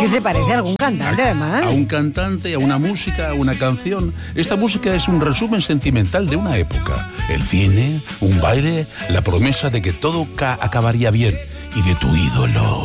que se parece a algún cantante, además. A un cantante, a una música, a una canción. Esta música es un resumen sentimental de una época. El cine, un baile, la promesa de que todo acabaría bien. Y de tu ídolo.